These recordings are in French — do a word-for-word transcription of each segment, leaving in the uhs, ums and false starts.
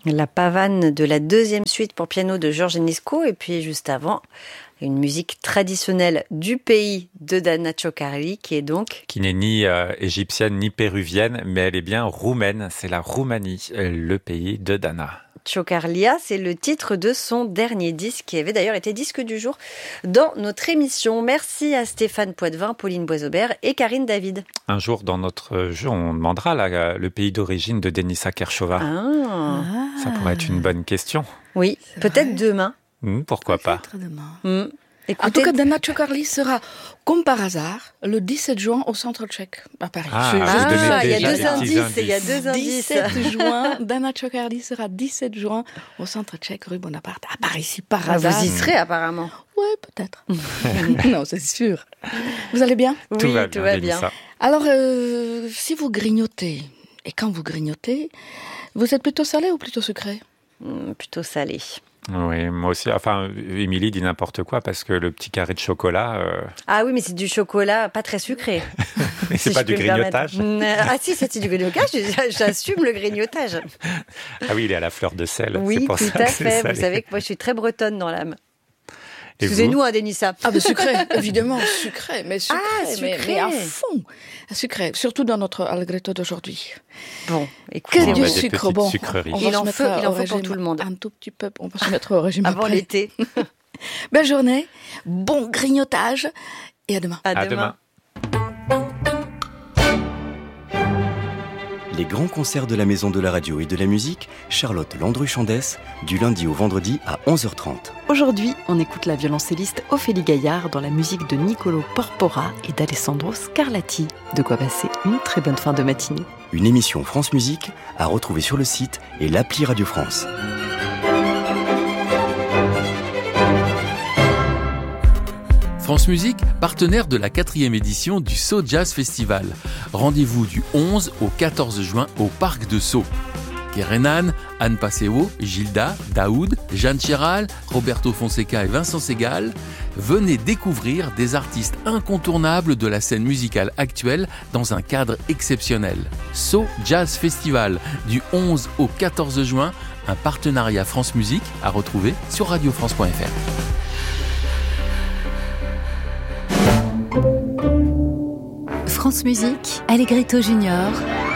La pavane de la deuxième suite pour piano de Georges Enesco. Et puis juste avant, une musique traditionnelle du pays de Dana Ciocarli, qui est donc... Qui n'est ni euh, égyptienne ni péruvienne, mais elle est bien roumaine. C'est la Roumanie, le pays de Dana. Ciocarlia, c'est le titre de son dernier disque, qui avait d'ailleurs été disque du jour dans notre émission. Merci à Stéphane Poitvin, Pauline Boisaubert et Karine David. Un jour, dans notre jeu, on demandera la, le pays d'origine de Denisa Kershova. Ah. Ça pourrait être une bonne question. Oui, c'est peut-être vrai. Demain. Mmh, pourquoi peut-être pas demain. Mmh. Écoutez... En tout cas, Dana Ciocarli sera, comme par hasard, le dix-sept juin au Centre Tchèque, à Paris. Ah, Je, ah il y a deux indices, indices. il y a deux indices. dix-sept juin, Dana Ciocarli sera dix-sept juin au Centre Tchèque, rue Bonaparte, à Paris, si par ah, hasard. Vous y serez apparemment. Oui, peut-être. Non, c'est sûr. Vous allez bien ? Oui, tout va tout bien. Va bien. Alors, euh, si vous grignotez, et quand vous grignotez, vous êtes plutôt salé ou plutôt sucré ? mmh, Plutôt salé. Oui, moi aussi. Enfin, Émilie dit n'importe quoi parce que le petit carré de chocolat... Euh... Ah oui, mais c'est du chocolat pas très sucré. Mais c'est si pas du grignotage. Ah si, c'est du grignotage, j'assume le grignotage. Ah oui, il est à la fleur de sel. Oui, c'est pour tout ça à que fait. c'est Vous savez que moi, je suis très bretonne dans l'âme. Excusez-nous, hein, Denisa. Ah, ben sucré, évidemment, sucré, mais sucré, ah, sucré. Mais, mais à fond. Sucré, surtout dans notre Allegretto d'aujourd'hui. Bon, écoutez, que on du a sucre, bon. On il en faut, il en faut pour tout le monde. Un tout petit peu, on va se mettre au régime avant après. l'été. Belle journée, bon grignotage, et à demain. À, à demain. demain. Les grands concerts de la Maison de la Radio et de la Musique, Charlotte Landru-Chandès, du lundi au vendredi à onze heures trente. Aujourd'hui, on écoute la violoncelliste Ophélie Gaillard dans la musique de Niccolò Porpora et d'Alessandro Scarlatti. De quoi passer une très bonne fin de matinée. Une émission France Musique à retrouver sur le site et l'appli Radio France. France Musique, partenaire de la quatrième édition du Sceaux Jazz Festival. Rendez-vous du onze au quatorze juin au Parc de Sceaux. Kerenan, Anne Passeo, Gilda, Daoud, Jeanne Chéral, Roberto Fonseca et Vincent Segal, venez découvrir des artistes incontournables de la scène musicale actuelle dans un cadre exceptionnel. Sceaux Jazz Festival, du onze au quatorze juin, un partenariat France Musique à retrouver sur radio france point f r. France Musique, Allegretto Junior,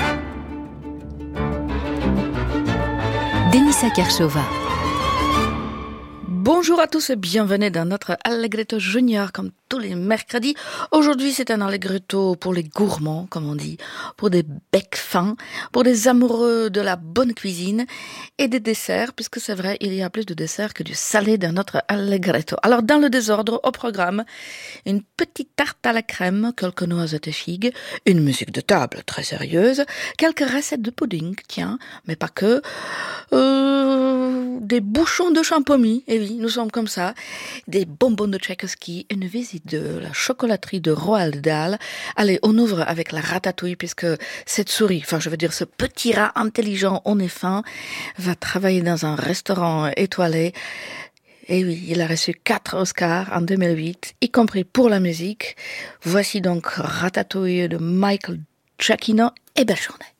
Denisa Kershova. Bonjour à tous et bienvenue dans notre Allegretto Junior comme tous les mercredis. Aujourd'hui, c'est un Allegretto pour les gourmands, comme on dit, pour des becs fins, pour des amoureux de la bonne cuisine et des desserts, puisque c'est vrai, il y a plus de desserts que du salé dans notre Allegretto. Alors, dans le désordre, au programme, une petite tarte à la crème, quelques noisettes et figues, une musique de table très sérieuse, quelques recettes de pudding, tiens, mais pas que, euh, des bouchons de champomis, et oui, nous sommes comme ça, des bonbons de Tchaïkovski, une visite de la chocolaterie de Roald Dahl. Allez, on ouvre avec la ratatouille, puisque cette souris, enfin je veux dire ce petit rat intelligent au nez fin, va travailler dans un restaurant étoilé. Et oui, il a reçu quatre Oscars en deux mille huit, y compris pour la musique. Voici donc Ratatouille de Michael Giacchino, et belle journée.